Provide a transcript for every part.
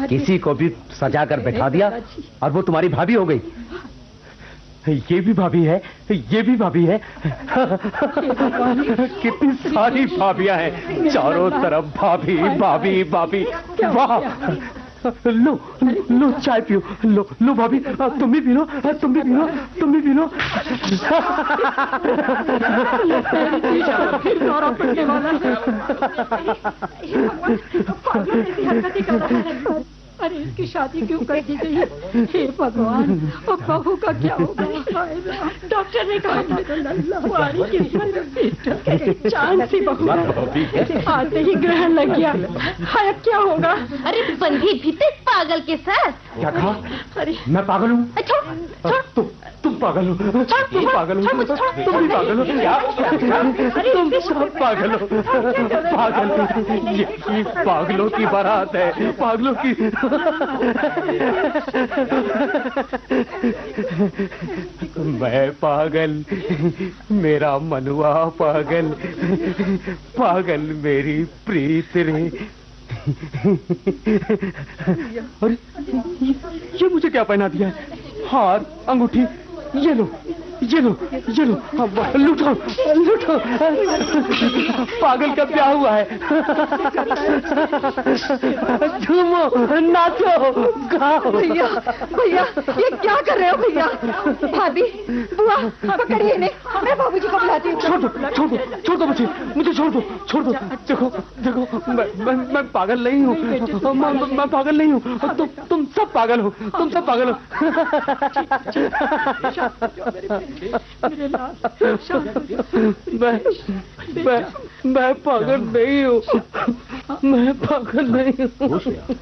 किसी को भी सजा कर बैठा दिया और वो तुम्हारी भाभी हो गई। ये भी भाभी है, ये भी भाभी है। कितनी सारी भाभियां हैं, चारों तरफ भाभी भाभी भाभी। वाह, लो लो चाय पियो, लो लो भाभी, तुम भी पी लो, तुम भी पी लो, तुम भी पी लो। अरे इसकी शादी क्यों कर दी गई? हे भगवान, अब बहू का क्या होगा? डॉक्टर ने कहा चांद सी बहू आते ही ग्रहण लग गया। हाय क्या होगा? अरे बंधी भी पागल के साथ। क्या कहा? अरे मैं पागल हूँ? तुम पागल हो, तुम पागल हो, तुम भी पागल हो, तुम सब पागल हो। पागल, ये पागलों की बारात है, पागलों की। मैं पागल, मेरा मनुआ पागल, पागल मेरी प्रीत रे। अरे ये मुझे क्या पहना दिया है? हार, अंगूठी, ये लो, ये लो, ये लो, लूटो, लूटो। पागल का ब्याह हुआ है। झूमो, नाचो, गाओ। भैया भैया ये क्या कर रहे हो भैया? भाभी, बुआ, पकड़िए इन्हें, मैं बाबूजी को बुलाती हूँ। छोड़ दो, छोड़ दो, छोड़ दो मुझे छोड़ दो, छोड़ दो। देखो देखो, मैं पागल नहीं हूँ, मैं पागल नहीं हूँ। तुम सब पागल हो, तुम सब पागल हो। मैं पागल नहीं हूँ, मैं पागल नहीं हूँ।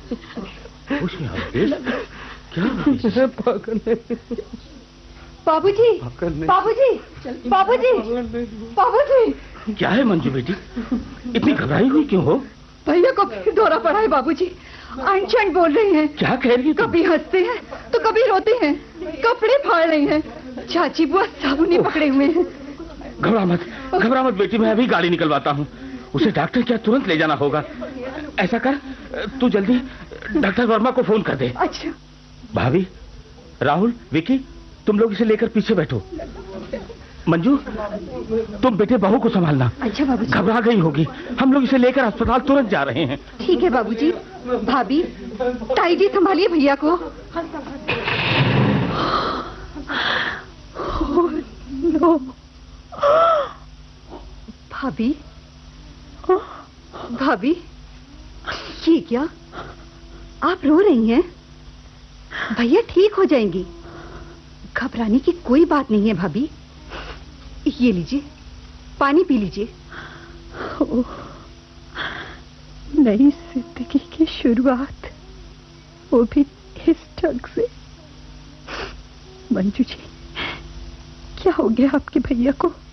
क्या? मैं पागल नहीं। बाबूजी, बाबूजी, बाबूजी, बाबूजी। क्या है मंजू बेटी, इतनी घबराई हुई क्यों हो? भैया को फिर दौरा पड़ा है बाबूजी। आइंस्टाइन बोल रही हैं। क्या कह रही है? कभी हंसते हैं तो कभी रोते हैं, कपड़े फाड़ रही हैं। चाची बुआ साबुनी पकड़े हुए हैं। घबरा मत बेटी, मैं अभी गाड़ी निकलवाता हूँ। उसे डॉक्टर क्या तुरंत ले जाना होगा। ऐसा कर, तू जल्दी डॉक्टर वर्मा को फोन कर दे। अच्छा। भाभी, राहुल, विकी, तुम लोग इसे लेकर पीछे बैठो। मंजू, तुम बेटे बहू को संभालना। अच्छा बाबूजी। घबरा गई होगी, हम लोग इसे लेकर अस्पताल तुरंत जा रहे हैं। ठीक है बाबूजी। भाभी, ताई जी संभालिए भैया को। नो। भाभी, भाभी, ये क्या? आप रो रही हैं? भैया ठीक हो जाएंगी, घबराने की कोई बात नहीं है भाभी। ये लीजिए, पानी पी लीजिए। नई जिंदगी की शुरुआत, वो भी इस ढंग से। मंजू जी, क्या हो गया आपके भैया को?